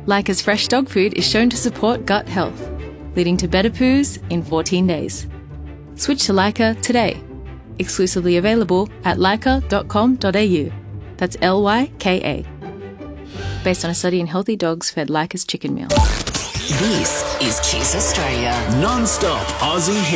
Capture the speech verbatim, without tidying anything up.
Lyca's fresh dog food is shown to support gut health, leading to better poos in fourteen days. Switch to Lyca today. Exclusively available at lyca dot com dot a u. That's L Y K A. Based on a study in healthy dogs fed Lyca's chicken meal. This is Kiss Australia. Non-stop Aussie hits.